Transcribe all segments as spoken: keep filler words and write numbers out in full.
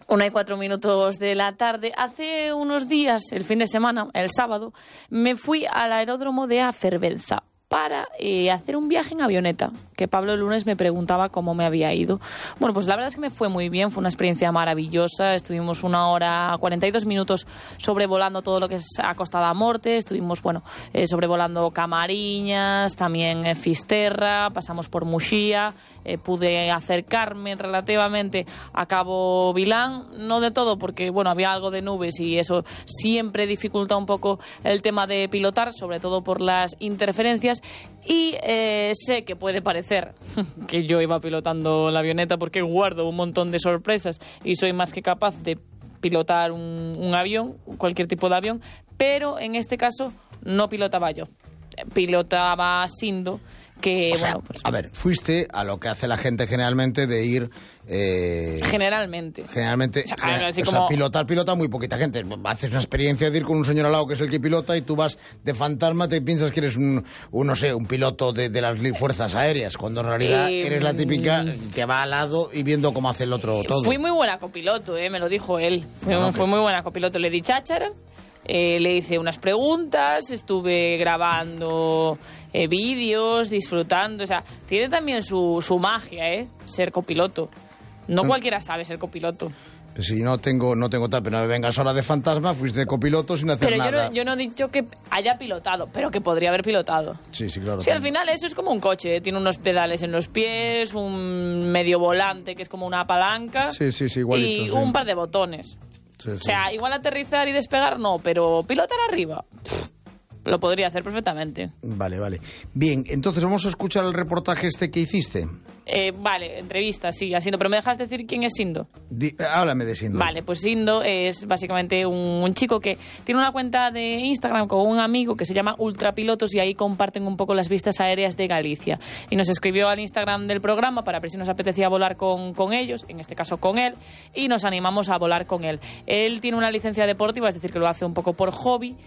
Una y cuatro minutos de la tarde. Hace unos días, el fin de semana, el sábado, me fui al aeródromo de Afervenza para eh, hacer un viaje en avioneta, que Pablo el lunes me preguntaba cómo me había ido. Bueno, pues la verdad es que me fue muy bien, fue una experiencia maravillosa. Estuvimos una hora, cuarenta y dos minutos sobrevolando todo lo que es a Costa da Morte. Estuvimos, bueno, eh, sobrevolando Camariñas, también eh, Fisterra, pasamos por Muxía, eh, pude acercarme relativamente a Cabo Vilán, no de todo porque, bueno, había algo de nubes y eso siempre dificulta un poco el tema de pilotar, sobre todo por las interferencias. Y eh, sé que puede parecer que yo iba pilotando la avioneta porque guardo un montón de sorpresas y soy más que capaz de pilotar un, un avión, cualquier tipo de avión, pero en este caso no pilotaba yo, pilotaba Sindo, que o sea, bueno, pues, a ver, fuiste a lo que hace la gente generalmente de ir... Eh, generalmente. Generalmente, o sea, gener- así o como... sea, pilotar, pilota muy poquita gente. Haces una experiencia de ir con un señor al lado que es el que pilota y tú vas de fantasma, te piensas que eres un, un no sé, un piloto de, de las fuerzas aéreas, cuando en realidad Eh, eres la típica que va al lado y viendo cómo hace el otro todo. Fui muy buena copiloto, eh, me lo dijo él. Fui, No, no, fue que- muy buena copiloto. Le di cháchara, eh, le hice unas preguntas, estuve grabando eh, vídeos, disfrutando. O sea, tiene también su, su magia, ¿eh? Ser copiloto. No Mm. cualquiera sabe ser copiloto. Pues si no tengo, no tengo tal, pero no me vengas ahora de fantasma, fuiste de copiloto sin hacer Pero yo nada. no, yo no he dicho que haya pilotado, pero que podría haber pilotado. Sí, sí, claro. Sí, al final eso es como un coche, ¿eh? Tiene unos pedales en los pies, un medio volante que es como una palanca. Sí, sí, sí, igualito, y sí. un par de botones. Sí, sí, O sea, sí. igual aterrizar y despegar no, pero pilotar arriba, pff, lo podría hacer perfectamente. Vale, vale. Bien, entonces vamos a escuchar el reportaje este que hiciste. Eh, vale, entrevista, sí, a Sindo, pero ¿me dejas decir quién es Sindo? Di- eh, háblame de Sindo. Vale, pues Sindo es básicamente un, un chico que tiene una cuenta de Instagram con un amigo que se llama Ultrapilotos y ahí comparten un poco las vistas aéreas de Galicia. Y nos escribió al Instagram del programa para ver si nos apetecía volar con, con ellos, en este caso con él, y nos animamos a volar con él. Él tiene una licencia deportiva, es decir, que lo hace un poco por hobby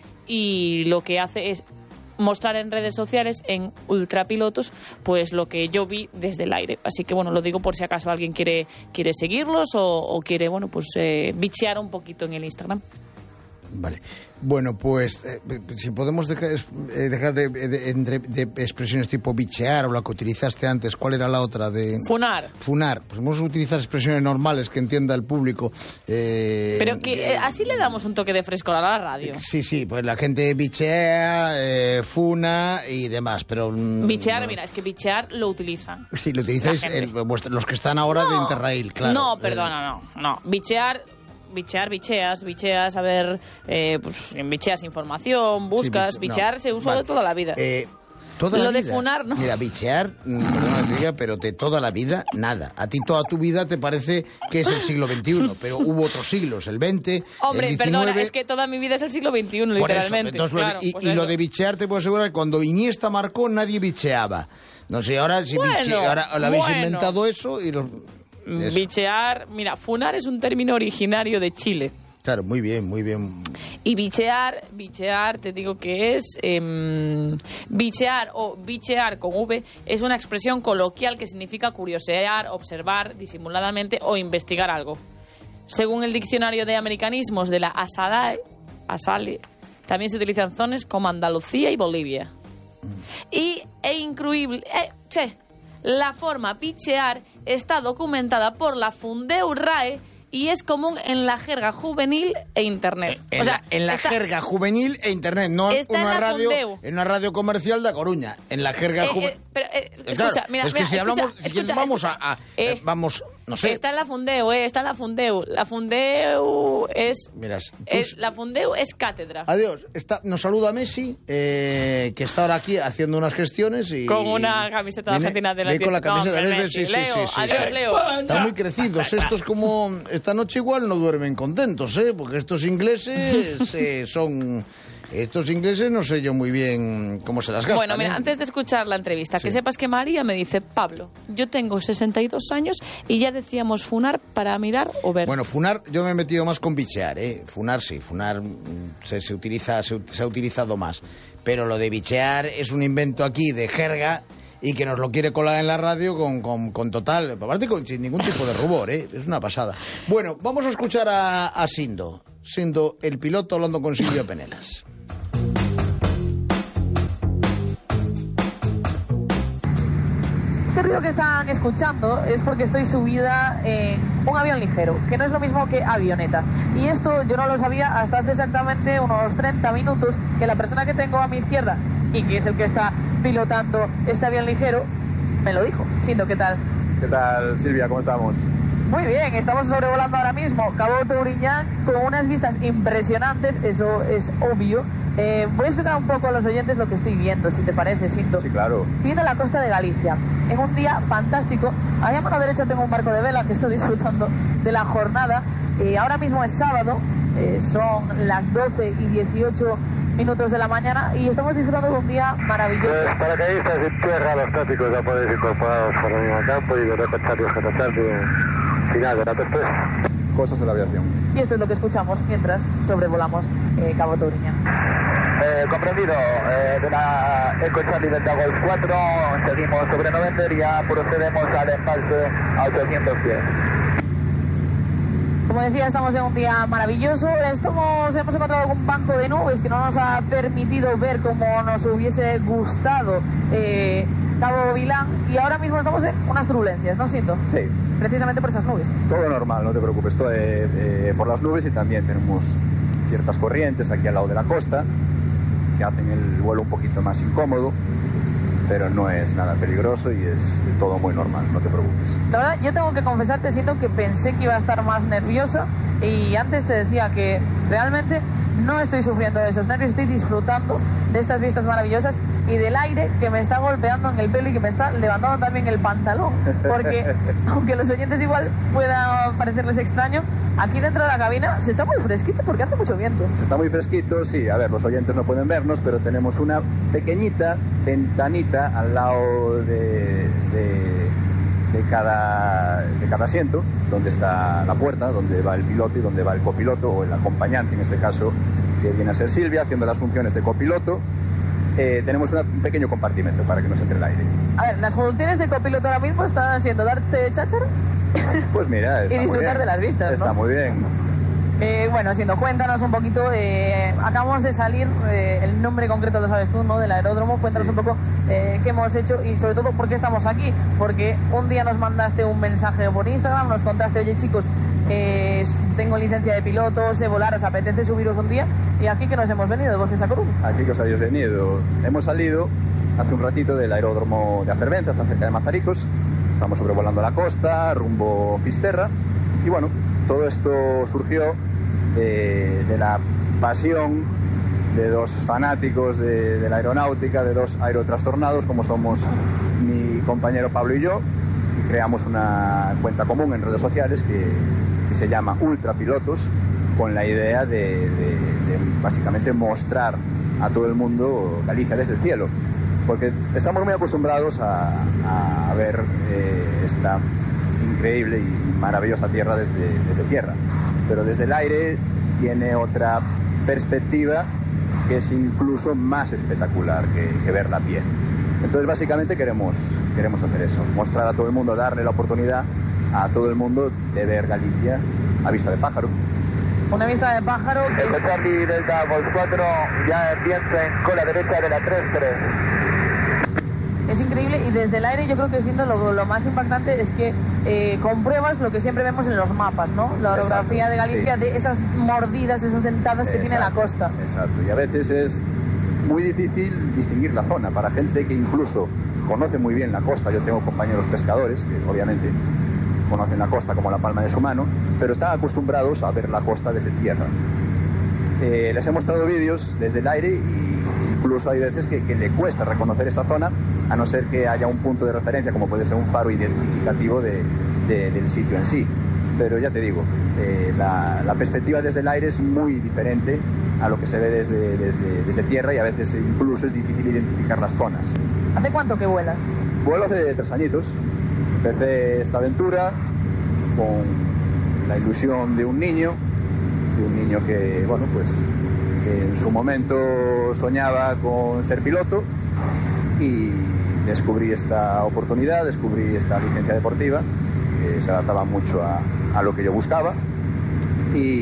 y lo que hace es mostrar en redes sociales, en Ultrapilotos, pues lo que yo vi desde el aire. Así que bueno, lo digo por si acaso alguien quiere, quiere seguirlos o, o quiere, bueno, pues eh, bichear un poquito en el Instagram. Vale. Bueno, pues eh, si podemos dejar, eh, dejar de, de- entre- de expresiones tipo bichear o la que utilizaste antes, ¿cuál era la otra? De Funar. Funar. Pues vamos a utilizar expresiones normales que entienda el público. Eh, Pero que eh, así le damos un toque de frescor a la radio. Sí, sí, pues la gente bichea, eh, funa y demás, pero... mm, Bichear, no. mira, es que bichear lo utilizan. Sí, lo utilizáis La gente. en vuestra- los que están ahora de Interrail, claro. No, Eh, perdona, no, no. Bichear, bichear, bicheas, bicheas, a ver, eh, pues bicheas información, buscas, Sí, biche- bichear no. se usa Vale. de toda la vida. Eh, toda Lo la de vida. funar, ¿no? Mira, bichear, mm, perdona que te diga, pero de toda la vida, nada. A ti toda tu vida te parece que es el siglo veintiuno, pero hubo otros siglos, el veinte, Hombre, el perdona, diecinueve... es que toda mi vida es el siglo veintiuno, Por eso, literalmente. entonces lo de- Claro, y pues y lo eso. de bichear te puedo asegurar que cuando Iniesta marcó nadie bicheaba. No sé, ahora si Bueno, biche- ahora lo habéis bueno. inventado eso y los... eso. Bichear, mira, funar es un término originario de Chile. Claro, muy bien, muy bien. Y bichear, bichear, te digo que es... em, bichear o bichear con V es una expresión coloquial que significa curiosear, observar disimuladamente o investigar algo. Según el diccionario de americanismos de la ASALAE, ASALE, también se utilizan zonas como Andalucía y Bolivia. Y e increíble... Eh, che, la forma bichear está documentada por la Fundeu RAE y es común en la jerga juvenil e internet. En, o sea, la, en la está- jerga juvenil e internet, no en está en una la radio, Fundeu. en una radio comercial de A Coruña, en la jerga Eh, juvenil. eh, pero, eh, Claro, escucha, mira, es que mira, si escucha, hablamos, si escucha, vamos a, escucha. a- Eh, eh, vamos, no sé, Está en la Fundeu, eh, está en la Fundeu. La Fundeu es... miras, tú- es la Fundeu es cátedra. adiós, está, nos saluda Messi, eh, que está ahora aquí haciendo unas gestiones y... Con una camiseta de viene- Argentina de la viene con la diez. No, camiseta, hombre, ¿ves? Messi, Sí, sí, Leo, sí, sí, adiós, sí. Leo. Están muy crecidos, estos como esta noche igual no duermen contentos, ¿eh? Porque estos ingleses eh, son... Estos ingleses no sé yo muy bien cómo se las gastan. Bueno, mira, ¿eh? antes de escuchar la entrevista, que Sí. sepas que María me dice, Pablo, yo tengo sesenta y dos años y ya decíamos funar para mirar o ver. Bueno, funar, yo me he metido más con bichear, ¿eh? Funar sí, funar mm, se, se utiliza, se, se ha utilizado más. Pero lo de bichear es un invento aquí de jerga y que nos lo quiere colar en la radio con, con, con total, aparte con, sin ningún tipo de rubor, ¿eh? Es una pasada. Bueno, vamos a escuchar a, a Sindo, Sindo, el piloto, hablando con Silvia Penelas. Este ruido que están escuchando es porque estoy subida en un avión ligero, que no es lo mismo que avioneta. Y esto yo no lo sabía hasta hace exactamente unos treinta minutos, que la persona que tengo a mi izquierda, y que es el que está pilotando este avión ligero, me lo dijo. Sindo, ¿qué tal? ¿Qué tal, Silvia? ¿Cómo estamos? Muy bien, estamos sobrevolando ahora mismo Cabo Touriñán con unas vistas impresionantes, eso es obvio. Eh, voy a explicar un poco a los oyentes lo que estoy viendo, si te parece, Sindo. Sí, claro. Viendo la costa de Galicia. Es un día fantástico. Allá a mano derecha tengo un barco de vela que estoy disfrutando de la jornada. Eh, ahora mismo es sábado, eh, son las doce y dieciocho minutos de la mañana y estamos disfrutando de un día maravilloso. Pues paracaidistas en tierra, los tácticos ya podéis incorporados para el mismo campo y de recochar y objetar final de la tercera. Cosas de la aviación. Y esto es lo que escuchamos mientras sobrevolamos eh, Cabo Touriñán. Eh, comprendido, eh, de la Eco Charlie Delta Golf cuatro, seguimos sobre November y ya procedemos al embalse a ochocientos pies. Como decía, estamos en un día maravilloso. Estamos, hemos encontrado un banco de nubes que no nos ha permitido ver como nos hubiese gustado eh, Cabo Vilán. Y ahora mismo estamos en unas turbulencias, ¿no, Sindo? Sí. Precisamente por esas nubes. Todo normal, no te preocupes. Todo eh, eh, por las nubes y también tenemos ciertas corrientes aquí al lado de la costa que hacen el vuelo un poquito más incómodo, pero no es nada peligroso y es todo muy normal, no te preocupes. La verdad, yo tengo que confesarte, Sindo, que pensé que iba a estar más nerviosa y antes te decía que realmente no estoy sufriendo de esos nervios, estoy disfrutando de estas vistas maravillosas y del aire que me está golpeando en el pelo y que me está levantando también el pantalón, porque aunque los oyentes igual pueda parecerles extraño, aquí dentro de la cabina se está muy fresquito porque hace mucho viento. Se está muy fresquito, sí, a ver, los oyentes no pueden vernos, pero tenemos una pequeñita ventanita al lado de, de, de, cada, de cada asiento, donde está la puerta, donde va el piloto y donde va el copiloto, o el acompañante, en este caso, que viene a ser Silvia, haciendo las funciones de copiloto. Eh, tenemos una, un pequeño compartimento para que nos entre el aire. A ver, las funciones de copiloto ahora mismo están siendo darte cháchara pues mira, está y disfrutar muy bien. de las vistas, está ¿no? muy bien. Eh, bueno, Sindo, cuéntanos un poquito, eh, acabamos de salir, eh, el nombre concreto lo sabes tú, ¿no?, del aeródromo. Cuéntanos Sí. un poco eh, qué hemos hecho y sobre todo por qué estamos aquí, porque un día nos mandaste un mensaje por Instagram, nos contaste, oye chicos, eh, tengo licencia de piloto, sé volar, os apetece subiros un día, y aquí que nos hemos venido de Voces a Coruña. Aquí que os habéis venido. Hemos salido hace un ratito del aeródromo de Aferventa, está cerca de Mazaricos. Estamos sobrevolando la costa, rumbo Fisterra. Y bueno, todo esto surgió de, de la pasión de dos fanáticos de, de la aeronáutica, de dos aerotrastornados, como somos mi compañero Pablo y yo. Y creamos una cuenta común en redes sociales que, que se llama Ultrapilotos, con la idea de, de, de básicamente mostrar a todo el mundo Galicia desde el cielo, porque estamos muy acostumbrados a, a ver eh, esta increíble y maravillosa tierra desde, desde tierra, pero desde el aire tiene otra perspectiva que es incluso más espectacular que, que verla a pie. Entonces básicamente queremos, queremos hacer eso, mostrar a todo el mundo, darle la oportunidad a todo el mundo de ver Galicia a vista de pájaro. Una vista de pájaro que Eco Charlie Delta Golf cuatro ya empieza en cola derecha de la tres tres. es increíble, y desde el aire yo creo que siendo lo, lo más impactante es que eh, compruebas lo que siempre vemos en los mapas, ¿no? La orografía de Galicia, sí, de esas mordidas, esas dentadas que Exacto, tiene la costa. Exacto, y a veces es muy difícil distinguir la zona para gente que incluso conoce muy bien la costa. Yo tengo compañeros pescadores que obviamente conocen la costa como la palma de su mano, pero están acostumbrados a ver la costa desde tierra. Eh, les he mostrado vídeos desde el aire y incluso hay veces que, que le cuesta reconocer esa zona, a no ser que haya un punto de referencia, como puede ser un faro identificativo de, de, del sitio en sí. Pero ya te digo, eh, la, la perspectiva desde el aire es muy diferente a lo que se ve desde, desde, desde tierra, y a veces incluso es difícil identificar las zonas. ¿Hace cuánto que vuelas? Vuelo hace tres añitos. Empecé esta aventura con la ilusión de un niño, de un niño que, bueno, pues que en su momento soñaba con ser piloto, y descubrí esta oportunidad, descubrí esta licencia deportiva, que se adaptaba mucho a, a lo que yo buscaba. Y,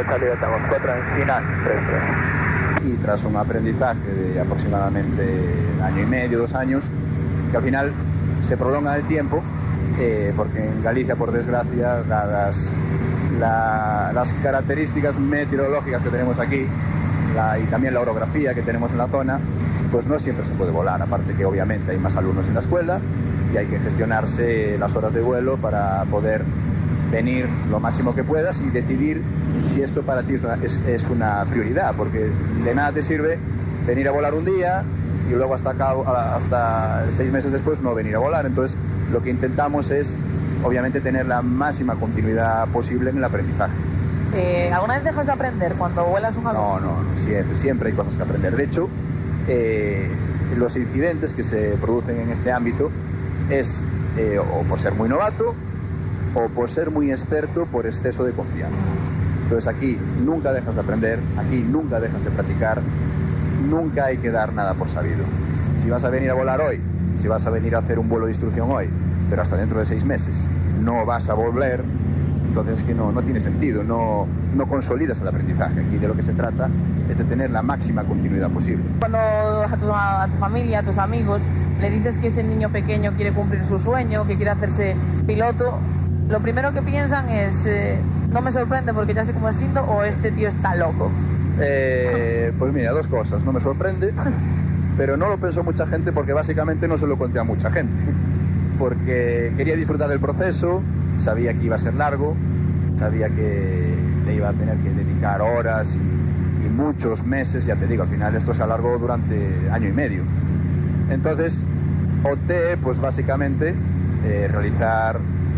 y tras un aprendizaje de aproximadamente un año y medio, dos años, que al final se prolonga el tiempo, eh, porque en Galicia, por desgracia, dadas la, las características meteorológicas que tenemos aquí la, y también la orografía que tenemos en la zona, pues no siempre se puede volar, aparte que obviamente hay más alumnos en la escuela y hay que gestionarse las horas de vuelo para poder venir lo máximo que puedas y decidir si esto para ti es una, es, es una prioridad, porque de nada te sirve venir a volar un día y luego hasta, cabo, hasta seis meses después no venir a volar. Entonces lo que intentamos es obviamente tener la máxima continuidad posible en el aprendizaje. Eh, ¿Alguna vez dejas de aprender cuando vuelas un avión? No, no, siempre, siempre hay cosas que aprender. De hecho, eh, los incidentes que se producen en este ámbito es eh, o por ser muy novato o por ser muy experto por exceso de confianza. Entonces aquí nunca dejas de aprender, aquí nunca dejas de practicar, nunca hay que dar nada por sabido. Si vas a venir a volar hoy, si vas a venir a hacer un vuelo de instrucción hoy, pero hasta dentro de seis meses no vas a volver, entonces es que no, no tiene sentido, no, no consolidas el aprendizaje. Aquí de lo que se trata es de tener la máxima continuidad posible. Cuando a tu, a tu familia, a tus amigos, le dices que ese niño pequeño quiere cumplir su sueño, que quiere hacerse piloto, lo primero que piensan es, eh, no me sorprende porque ya sé cómo es Sindo, o este tío está loco. Eh, pues mira, dos cosas, no me sorprende, pero no lo pensó mucha gente porque básicamente no se lo conté a mucha gente, porque quería disfrutar del proceso, sabía que iba a ser largo, sabía que le iba a tener que dedicar horas y, y muchos meses, ya te digo, al final esto se alargó durante año y medio. Entonces opté pues básicamente eh, realizar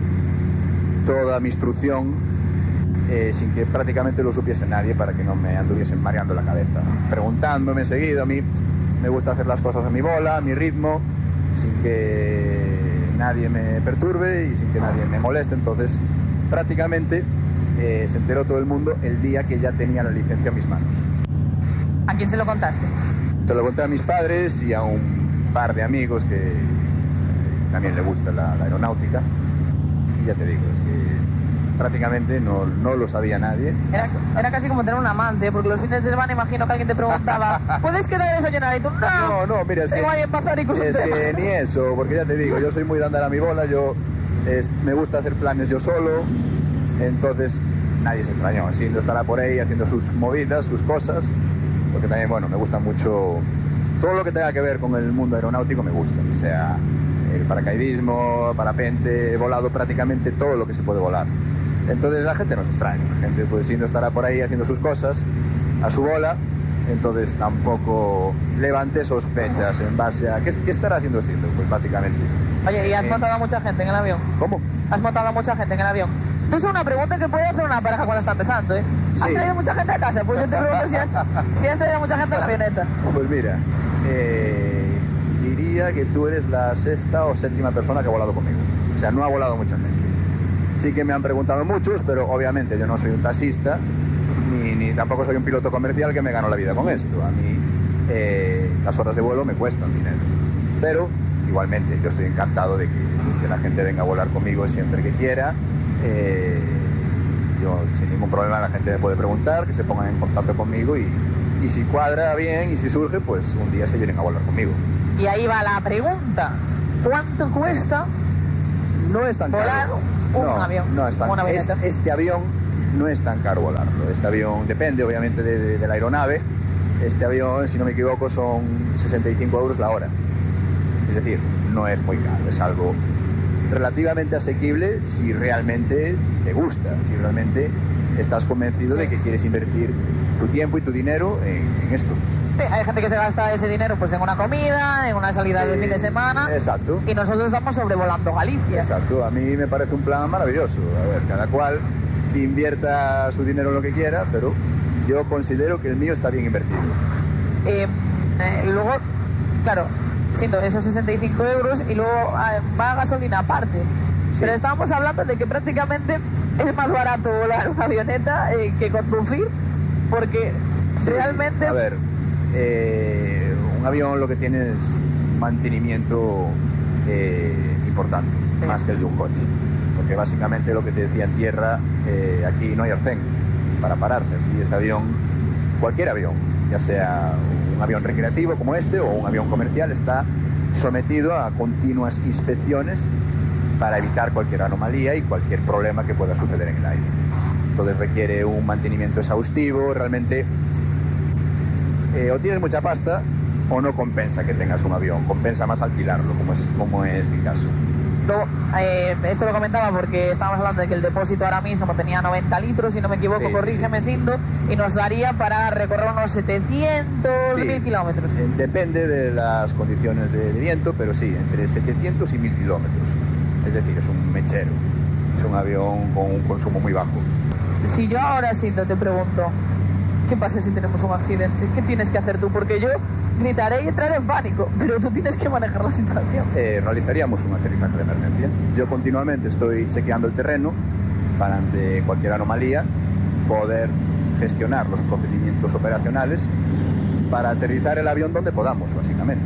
toda mi instrucción eh, sin que prácticamente lo supiese nadie, para que no me anduviesen mareando la cabeza, preguntándome seguido. A mí me gusta hacer las cosas a mi bola, a mi ritmo, sin que nadie me perturbe y sin que nadie me moleste. Entonces prácticamente eh, se enteró todo el mundo el día que ya tenía la licencia en mis manos. ¿A quién se lo contaste? Se lo conté a mis padres y a un par de amigos que también le gusta la, la aeronáutica, y ya te digo, es que prácticamente no, no lo sabía nadie. Era, era casi como tener un amante, porque los fines de semana imagino que alguien te preguntaba, ¿puedes quedar a desayunar? Y tú, no, no, no, mira, es tengo que, ahí en Pasaricos un es tema. que ni eso, porque ya te digo, yo soy muy de andar a mi bola, yo es, me gusta hacer planes yo solo, entonces nadie se extrañó, Sindo estará por ahí haciendo sus movidas, sus cosas, porque también, bueno, me gusta mucho todo lo que tenga que ver con el mundo aeronáutico, me gusta, que sea el paracaidismo, parapente, he volado prácticamente todo lo que se puede volar. Entonces la gente no se extraña, la gente pues Sindo estará por ahí haciendo sus cosas a su bola, entonces tampoco levante sospechas en base a ¿qué, qué estará haciendo Sindo? Pues básicamente. Oye, ¿y has eh, matado a mucha gente en el avión? ¿Cómo? ¿Has matado a mucha gente en el avión? Esto es una pregunta que puede hacer una pareja cuando está empezando, ¿eh? ¿Has Sí. traído mucha gente a casa? Pues yo te pregunto si has, si has traído mucha gente en la avioneta. Pues mira, eh, diría que tú eres la sexta o séptima persona que ha volado conmigo. O sea, no ha volado mucha gente. Sí que me han preguntado muchos, pero obviamente yo no soy un taxista, ni, ni tampoco soy un piloto comercial que me gano la vida con esto. A mí eh, las horas de vuelo me cuestan dinero. Pero igualmente yo estoy encantado de que, que la gente venga a volar conmigo siempre que quiera. Eh, yo sin ningún problema la gente me puede preguntar, que se pongan en contacto conmigo y, y si cuadra bien y si surge, pues un día se vienen a volar conmigo. Y ahí va la pregunta. ¿Cuánto cuesta No es tan volar caro. un no, avión? No es tan Una caro. avioneta. Este, este avión no es tan caro volarlo. Este avión depende obviamente de, de, de la aeronave. Este avión, si no me equivoco, son sesenta y cinco euros la hora. Es decir, no es muy caro. Es algo relativamente asequible si realmente te gusta, si realmente estás convencido de que quieres invertir tu tiempo y tu dinero en, en esto. Sí, hay gente que se gasta ese dinero pues en una comida, en una salida Sí, de fin de semana. Exacto. Y nosotros estamos sobrevolando Galicia. Exacto, a mí me parece un plan maravilloso. A ver, cada cual invierta su dinero en lo que quiera, pero yo considero que el mío está bien invertido. Eh, eh, luego, claro, siendo esos sesenta y cinco euros y luego eh, va a gasolina aparte. Sí. Pero estábamos hablando de que prácticamente es más barato volar una avioneta eh, que conducir, porque Sí, realmente... A ver, eh, un avión lo que tiene es mantenimiento eh, importante, sí. Más que el de un coche. Porque básicamente lo que te decía en tierra, eh, aquí no hay arcén para pararse. Y este avión, cualquier avión, ya sea un avión recreativo como este o un avión comercial, está sometido a continuas inspecciones para evitar cualquier anomalía y cualquier problema que pueda suceder en el aire. Entonces requiere un mantenimiento exhaustivo, realmente eh, o tienes mucha pasta o no compensa que tengas un avión, compensa más alquilarlo, como es, como es mi caso. No, eh, esto lo comentaba porque estábamos hablando de que el depósito ahora mismo tenía noventa litros, si no me equivoco, sí, corrígeme, sí, sí. Sindo, y nos daría para recorrer unos setecientos, sí, mil kilómetros. Eh, depende de las condiciones de, de viento, pero sí, entre setecientos y mil kilómetros. Es decir, es un mechero, es un avión con un consumo muy bajo. Si yo ahora, Sindo, te pregunto, ¿qué pasa si tenemos un accidente? ¿Qué tienes que hacer tú? Porque yo gritaré y entraré en pánico, pero tú tienes que manejar la situación. Eh, realizaríamos un aterrizaje de emergencia. Yo continuamente estoy chequeando el terreno para, ante cualquier anomalía, poder gestionar los procedimientos operacionales para aterrizar el avión donde podamos, básicamente.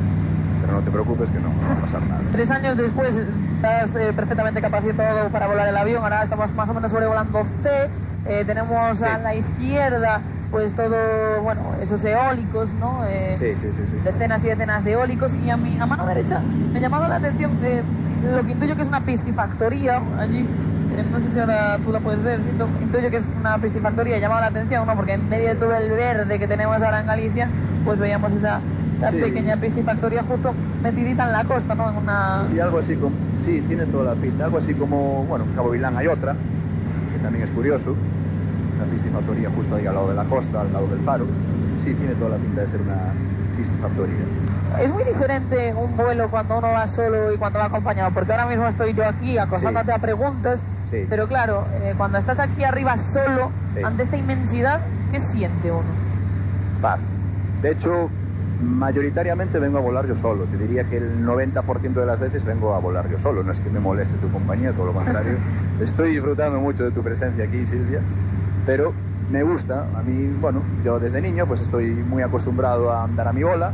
Pero no te preocupes que no, no va a pasar nada. Tres años después estás eh, perfectamente capacitado para volar el avión. Ahora estamos más o menos sobrevolando C. Eh, tenemos sí. A la izquierda pues todo, bueno, esos eólicos, ¿no? Eh, sí, sí, sí, sí. Decenas y decenas de eólicos. Y a mi a mano derecha me llamaba la atención eh, lo que intuyo que es una piscifactoría allí. Eh, no sé si ahora tú la puedes ver, ¿sí? Intuyo que es una piscifactoría. Llamaba la atención, ¿no? Porque en medio de todo el verde que tenemos ahora en Galicia, pues veíamos esa, esa sí. pequeña piscifactoría justo metidita en la costa, ¿no? En una... Sí, algo así como... Sí, tiene toda la pinta. Algo así como, bueno, en Cabo Vilán hay otra, que también es curioso. Una piscifactoría justo ahí al lado de la costa, al lado del faro. Sí, tiene toda la pinta de ser una piscifactoría. Es muy diferente un vuelo cuando uno va solo y cuando va acompañado, porque ahora mismo estoy yo aquí acosándote sí. a preguntas, sí. pero claro, eh, cuando estás aquí arriba solo, sí. ante esta inmensidad, ¿qué siente uno? Paz. De hecho, mayoritariamente vengo a volar yo solo. Te diría que el noventa por ciento de las veces vengo a volar yo solo. No es que me moleste tu compañía, todo lo contrario. Estoy disfrutando mucho de tu presencia aquí, Silvia. Pero me gusta, a mí, bueno, yo desde niño pues estoy muy acostumbrado a andar a mi bola.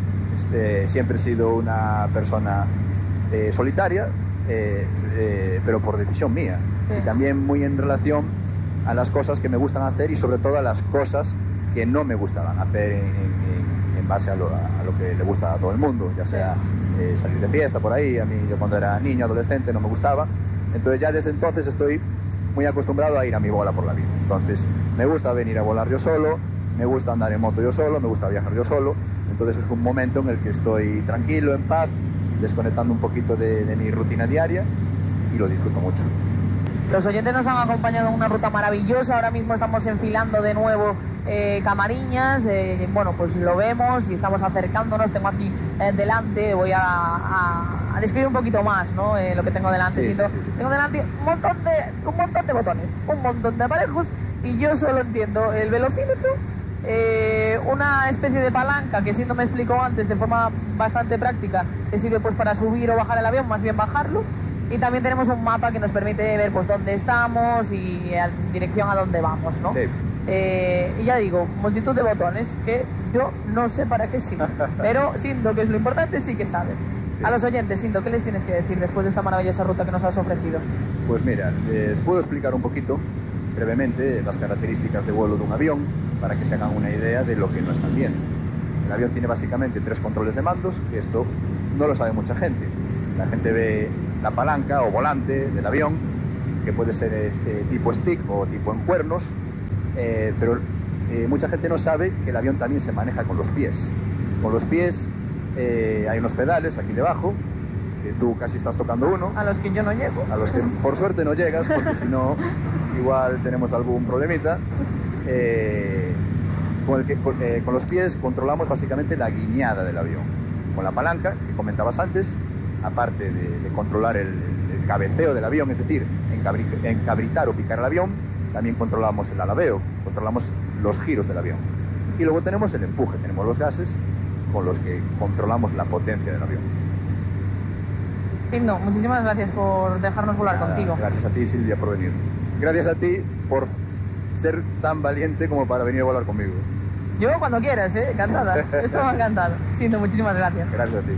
Este, siempre he sido una persona eh, solitaria, eh, eh, pero por decisión mía. Sí. Y también muy en relación a las cosas que me gustan hacer y sobre todo a las cosas que no me gustaban hacer en, en, en base a lo, a lo que le gusta a todo el mundo, ya sea eh, salir de fiesta por ahí. A mí, yo cuando era niño, adolescente, no me gustaba. Entonces ya desde entonces estoy muy acostumbrado a ir a mi bola por la vida. Entonces me gusta venir a volar yo solo, me gusta andar en moto yo solo, me gusta viajar yo solo. Entonces es un momento en el que estoy tranquilo, en paz, desconectando un poquito de, de mi rutina diaria y lo disfruto mucho. Los oyentes nos han acompañado en una ruta maravillosa. Ahora mismo estamos enfilando de nuevo eh, Camariñas. Eh, bueno, pues lo vemos y estamos acercándonos. Tengo aquí eh, delante, voy a, a, a describir un poquito más, ¿no? Eh, lo que tengo delante. Sí, sí, sí, sí. Tengo delante un montón, de, un montón de botones, un montón de aparejos y yo solo entiendo el velocímetro, eh, una especie de palanca que, si no me explicó antes de forma bastante práctica, te sirve pues para subir o bajar el avión, más bien bajarlo. Y también tenemos un mapa que nos permite ver pues dónde estamos y en dirección a dónde vamos, ¿no? Sí. Eh, y ya digo, multitud de botones que yo no sé para qué sirven, pero Sindo, que es lo importante, sí que sabe. Sí. A los oyentes, Sindo, ¿qué les tienes que decir después de esta maravillosa ruta que nos has ofrecido? Pues mira, les puedo explicar un poquito, brevemente, las características de vuelo de un avión para que se hagan una idea de lo que no están viendo. El avión tiene básicamente tres controles de mandos, que esto no lo sabe mucha gente. La gente ve la palanca o volante del avión, que puede ser eh, tipo stick o tipo en cuernos, eh, pero eh, mucha gente no sabe que el avión también se maneja con los pies. Con los pies eh, hay unos pedales aquí debajo, que tú casi estás tocando uno. A los que yo no llego. A los que por suerte no llegas, porque si no, igual tenemos algún problemita. Eh, con, el que, con, eh, con los pies controlamos básicamente la guiñada del avión. Con la palanca, que comentabas antes, aparte de, de controlar el, el cabeceo del avión, es decir, encabri, encabritar o picar el avión, también controlamos el alabeo, controlamos los giros del avión. Y luego tenemos el empuje, tenemos los gases con los que controlamos la potencia del avión. Sindo, muchísimas gracias por dejarnos volar Nada, contigo. Gracias a ti, Silvia, por venir. Gracias a ti por ser tan valiente como para venir a volar conmigo. Yo cuando quieras, ¿eh? Encantada. Esto me ha encantado. Siento, muchísimas gracias. Gracias a ti.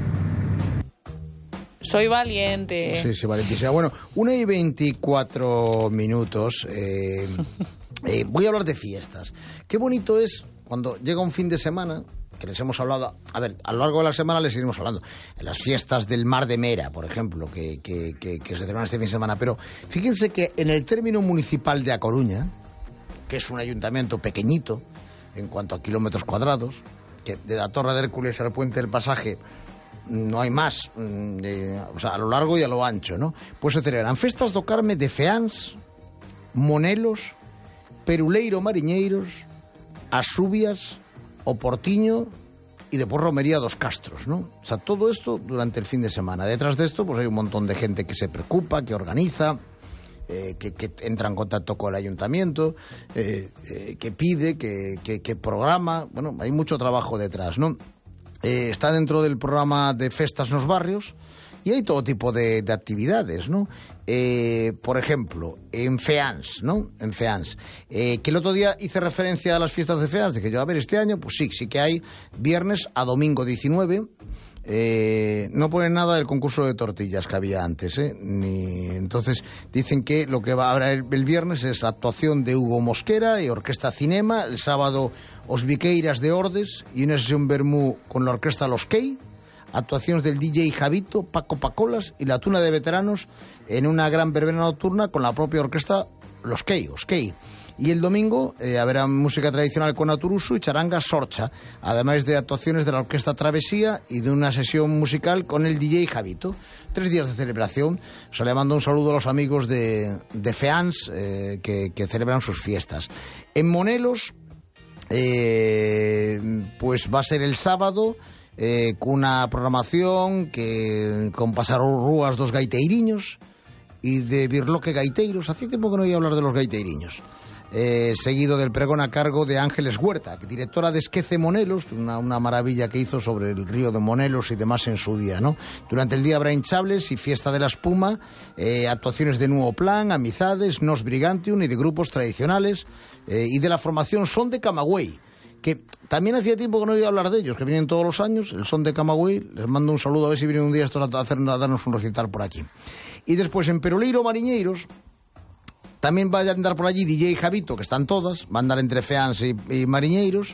Soy valiente. Sí, sí, valentísima. Bueno, una y veinticuatro minutos. Eh, eh, voy a hablar de fiestas. Qué bonito es cuando llega un fin de semana, que les hemos hablado, a ver, a lo largo de la semana les iremos hablando, en las fiestas del Mar de Mera, por ejemplo, que, que, que, que se celebran este fin de semana, pero fíjense que en el término municipal de A Coruña, que es un ayuntamiento pequeñito en cuanto a kilómetros cuadrados, que de la Torre de Hércules al Puente del Pasaje no hay más, eh, o sea, a lo largo y a lo ancho, ¿no? Pues se celebran festas do Carme de Feáns, Monelos, Peruleiro Mariñeiros, Asubias, O Portiño y después Romería dos Castros, ¿no? O sea, todo esto durante el fin de semana. Detrás de esto, pues hay un montón de gente que se preocupa, que organiza, eh, que, que entra en contacto con el ayuntamiento, eh, eh, que pide, que, que, que programa. Bueno, hay mucho trabajo detrás, ¿no? Eh, está dentro del programa de Festas nos Barrios y hay todo tipo de, de actividades, ¿no? Eh, por ejemplo, en Feáns, ¿no? En Feáns. Eh, que el otro día hice referencia a las fiestas de Feáns, dije yo, a ver, este año, pues sí, sí que hay viernes a domingo diecinueve. Eh, no ponen nada del concurso de tortillas que había antes, ¿eh? Ni... Entonces dicen que lo que va a haber el, el viernes es la actuación de Hugo Mosquera y Orquesta Cinema, el sábado Os Viqueiras de Ordes y una sesión vermú con la orquesta Los Key, actuaciones del D J Javito, Paco Pacolas y la Tuna de Veteranos en una gran verbena nocturna con la propia orquesta Los Key, Os Key. Y el domingo eh, habrá música tradicional con Aturusu y charanga Sorcha, además de actuaciones de la Orquesta Travesía y de una sesión musical con el D J Javito. Tres días de celebración. O sea, le mando un saludo a los amigos de, de Feáns eh, que, que celebran sus fiestas. En Monelos, eh, pues va a ser el sábado eh, con una programación que con pasarrúas dos gaiteiriños y de birloque gaiteiros. Hace tiempo que no voy a hablar de los gaiteiriños. Eh, seguido del pregón a cargo de Ángeles Huerta, directora de Esquece Monelos, una, una maravilla que hizo sobre el río de Monelos y demás en su día, ¿no? Durante el día habrá hinchables y fiesta de la espuma, eh, actuaciones de Nuevo Plan, Amizades, Nos Brigantium y de grupos tradicionales eh, y de la formación Son de Camagüey, que también hacía tiempo que no iba a hablar de ellos, que vienen todos los años, el Son de Camagüey. Les mando un saludo, a ver si vienen un día estos a, hacer, a darnos un recital por aquí. Y después en Peruleiro Mariñeiros también va a andar por allí D J Javito, que están todas, va a andar entre Feáns y, y Mariñeiros,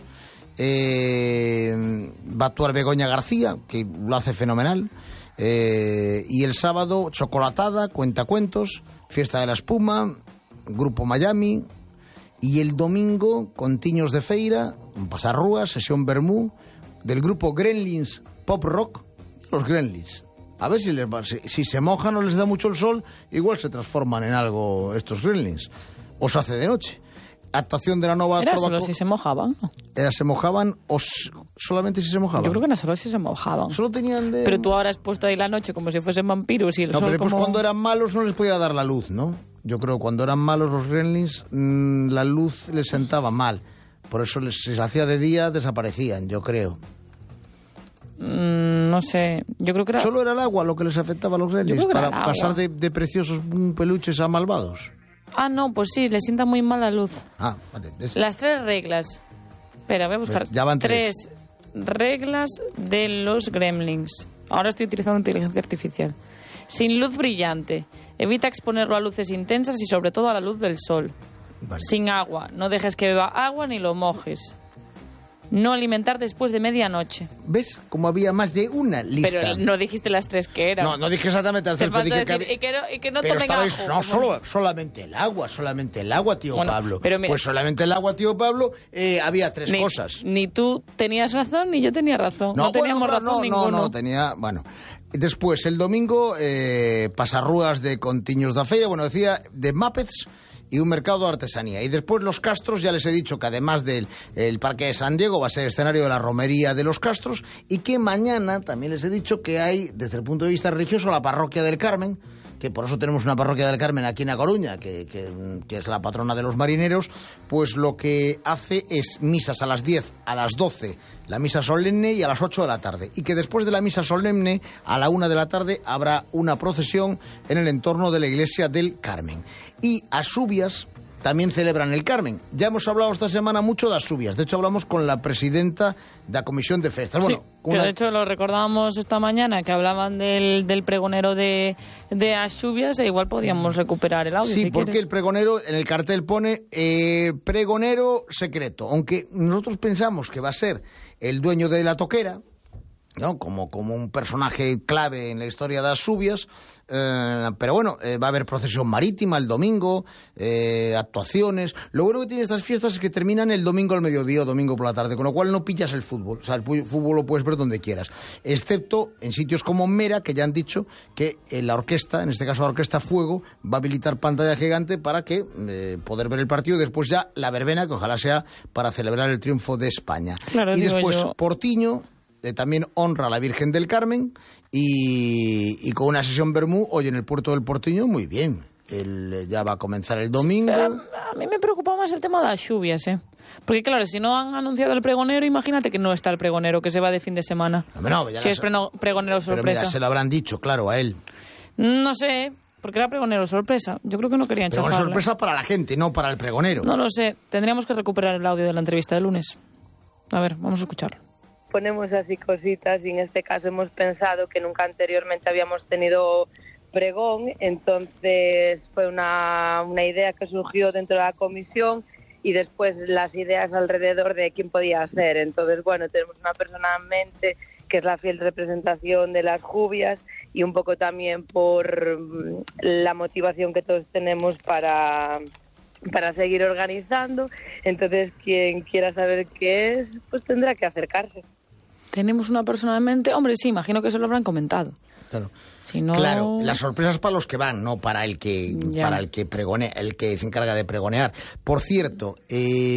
eh, va a actuar Begoña García, que lo hace fenomenal, eh, y el sábado Chocolatada, Cuentacuentos, Fiesta de la Espuma, Grupo Miami, y el domingo Contiños de Feira, con Pasarrúas, Sesión Bermú, del grupo Gremlins Pop Rock, los Gremlins. A ver si, les va, si, si se mojan o les da mucho el sol, igual se transforman en algo estos Gremlins. O se hace de noche. Actuación de la Nova... Era Trovaco... solo si se mojaban, ¿no? Era se mojaban o s... solamente si se mojaban. Yo creo que no solo si se mojaban. Solo tenían de... Pero tú ahora has puesto ahí la noche como si fuesen vampiros y el no, sol pero después como... cuando eran malos no les podía dar la luz, ¿no? Yo creo que cuando eran malos los Gremlins, mmm, la luz les sentaba mal. Por eso les, si se hacía de día desaparecían, yo creo. Mm, no sé, yo creo que era... Solo era el agua lo que les afectaba a los Gremlins para pasar de, de preciosos peluches a malvados. Ah, no, pues sí, le sienta muy mal la luz. Ah, vale. Es... Las tres reglas. Espera, voy a buscar. Pues ya van tres. tres reglas de los Gremlins. Ahora estoy utilizando inteligencia artificial. Sin luz brillante. Evita exponerlo a luces intensas y sobre todo a la luz del sol. Vale. Sin agua. No dejes que beba agua ni lo mojes. No alimentar después de medianoche. ¿Ves? Como había más de una lista. Pero no dijiste las tres que eran. No, no dije exactamente las Te tres, pero dije falta que decir, había... y, que no, y que no pero tomen estabais... ajo. No, solo, solamente el agua, solamente el agua, tío Bueno, Pablo. pero mira, pues solamente el agua, tío Pablo, eh, había tres ni, cosas. Ni tú tenías razón, ni yo tenía razón. No, no teníamos bueno, razón no, ninguno. No, no, tenía... Bueno, después, el domingo, eh, pasarrúas de Contiños da Feira, bueno, decía, de Muppets... y un mercado de artesanía. Y después los Castros, ya les he dicho que además del el Parque de San Diego va a ser escenario de la romería de los Castros y que mañana también les he dicho que hay, desde el punto de vista religioso, la Parroquia del Carmen, que por eso tenemos una Parroquia del Carmen aquí en A Coruña, que, que, que es la patrona de los marineros, pues lo que hace es misas a las diez, a las doce, la misa solemne y a las ocho de la tarde. Y que después de la misa solemne, a la una de la tarde, habrá una procesión en el entorno de la iglesia del Carmen. Y Asubias, también celebran el Carmen. Ya hemos hablado esta semana mucho de las lluvias. De hecho, hablamos con la presidenta de la Comisión de Festas. Bueno, sí, que una... de hecho lo recordábamos esta mañana, que hablaban del, del pregonero de, de las lluvias, e igual podíamos recuperar el audio. Sí, si porque quieres. el pregonero en el cartel pone eh, pregonero secreto. Aunque nosotros pensamos que va a ser el dueño de la toquera, ¿no? Como, como un personaje clave en la historia de las lluvias, eh, pero bueno, eh, va a haber procesión marítima el domingo, eh, actuaciones. Lo bueno que tiene estas fiestas es que terminan el domingo al mediodía o domingo por la tarde, con lo cual no pillas el fútbol. O sea, el fútbol lo puedes ver donde quieras, excepto en sitios como Mera, que ya han dicho que eh, la orquesta, en este caso la Orquesta Fuego, va a habilitar pantalla gigante para que eh, poder ver el partido, y después ya la verbena, que ojalá sea para celebrar el triunfo de España. Claro, y después yo... Portiño Eh, también honra a la Virgen del Carmen y, y con una sesión vermú hoy en el puerto del Portiño, muy bien. El, ya va a comenzar el domingo. Pero a, a mí me preocupa más el tema de las lluvias, ¿eh? Porque claro, si no han anunciado el pregonero, imagínate que no está el pregonero, que se va de fin de semana. No, no, ya si la, es preno, pregonero sorpresa. Pero mira, se lo habrán dicho, claro, a él. No sé, porque era pregonero sorpresa. Yo creo que no querían Pero chafarla. sorpresa para la gente, no para el pregonero. No lo sé. Tendríamos que recuperar el audio de la entrevista del lunes. A ver, vamos a escucharlo. Ponemos así cositas y en este caso hemos pensado que nunca anteriormente habíamos tenido pregón, entonces fue una, una idea que surgió dentro de la comisión y después las ideas alrededor de quién podía ser. Entonces, bueno, tenemos una persona en mente que es la fiel representación de las lluvias y un poco también por la motivación que todos tenemos para... para seguir organizando. Entonces, quien quiera saber qué es, pues tendrá que acercarse. Tenemos una persona en mente. Hombre, sí, imagino que se lo habrán comentado. Claro. Si no... Claro, las sorpresas para los que van, no para el que ya. para el que pregone, el que se encarga de pregonear. Por cierto, eh,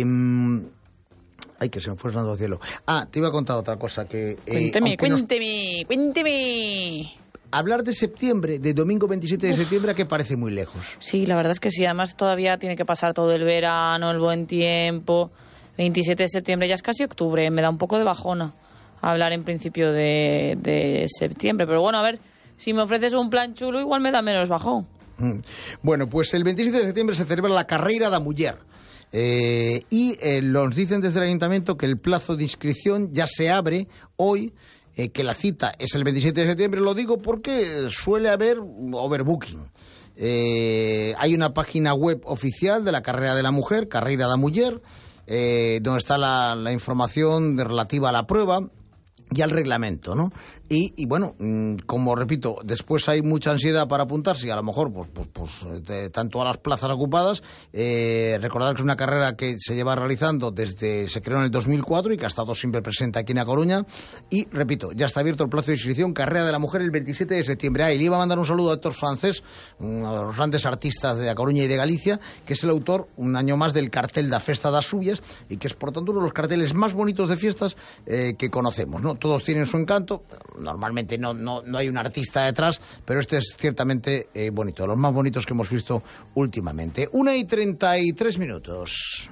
ay, que se me fue sonando al cielo. Ah, te iba a contar otra cosa que... Eh, cuénteme, cuénteme, nos... cuénteme. Hablar de septiembre, de domingo veintisiete de Uf. septiembre, ¿a qué parece muy lejos? Sí, la verdad es que sí. Además, todavía tiene que pasar todo el verano, el buen tiempo. veintisiete de septiembre, ya es casi octubre. Me da un poco de bajona hablar en principio de, de septiembre. Pero bueno, a ver, si me ofreces un plan chulo, igual me da menos bajón. Mm. Bueno, pues el veintisiete de septiembre se celebra la Carreira da Muller. Eh, y eh, nos dicen desde el ayuntamiento que el plazo de inscripción ya se abre hoy, eh, que la cita es el veintisiete de septiembre. Lo digo porque suele haber overbooking. Eh, hay una página web oficial de la Carrera de la Mujer, Carreira da Muller, eh, donde está la, la información de, relativa a la prueba y al reglamento, ¿no? Y, y bueno, como repito, después hay mucha ansiedad para apuntarse y a lo mejor pues, pues, pues de, están todas las plazas ocupadas. Eh, recordad que es una carrera que se lleva realizando desde, se creó en el dos mil cuatro y que ha estado siempre presente aquí en A Coruña. Y repito, ya está abierto el plazo de inscripción, Carrera de la Mujer, el veintisiete de septiembre. Ah, y le iba a mandar un saludo a Héctor Francés, uno de los grandes artistas de A Coruña y de Galicia, que es el autor, un año más, del cartel da Festa das Lluvias y que es por tanto uno de los carteles más bonitos de fiestas eh, que conocemos, ¿no? Todos tienen su encanto. Normalmente no, no, no hay un artista detrás, pero este es ciertamente eh, bonito, de los más bonitos que hemos visto últimamente. Una y treinta y tres minutos.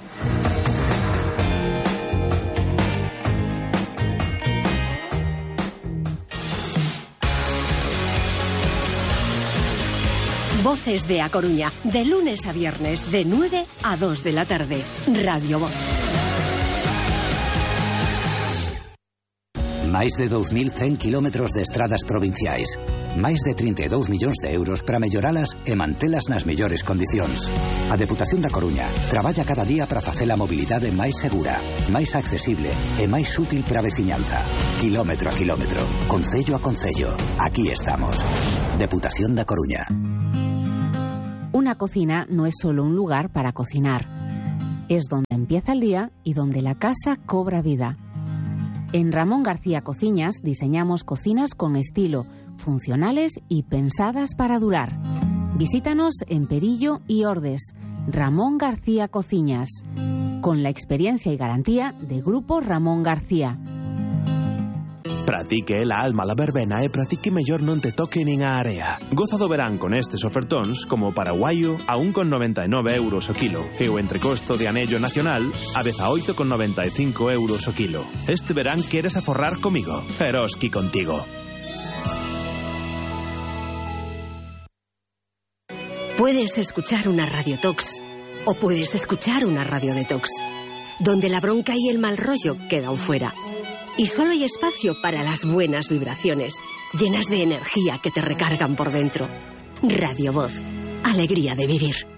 Voces de A Coruña, de lunes a viernes, de nueve a dos de la tarde. Radio Voz. Máis de dous mil cen kilómetros de estradas provinciais. Máis de trinta e dous millóns de euros para melloralas e mantelas nas mellores condicións. A Deputación da Coruña traballa cada día para facer a mobilidade máis segura, máis accesible e máis útil para a veciñanza. Kilómetro a kilómetro, concello a concello. Aquí estamos. Deputación da Coruña. Una cocina no es solo un lugar para cocinar. Es donde empieza el día y donde la casa cobra vida. En Ramón García Cociñas diseñamos cocinas con estilo, funcionales y pensadas para durar. Visítanos en Perillo y Ordes. Ramón García Cociñas, con la experiencia y garantía de Grupo Ramón García. Pratique la alma la verbena e pratique mellor non te toque nin a area. Goza do verán con estes ofertóns como o paraguaio a un con noventa e nove euros o kilo e o entrecosto de anello nacional a dezaoito con noventa e cinco euros o kilo. Este verán queres aforrar comigo. Eroski contigo. Puedes escuchar una Radio Talks O puedes escuchar una radio detox, donde la bronca y el mal rollo quedan fuera. Y solo hay espacio para las buenas vibraciones, llenas de energía que te recargan por dentro. Radio Voz. Alegría de vivir.